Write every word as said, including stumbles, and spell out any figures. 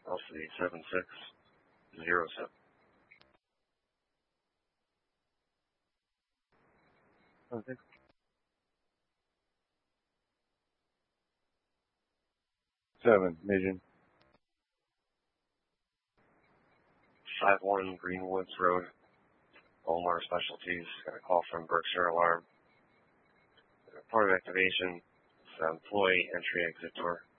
also the seven six zero seven. Okay. Seven, Mission. five one Greenwoods Road, Omar Specialties. Got a call from Berkshire Alarm. Part of activation is employee entry exit door.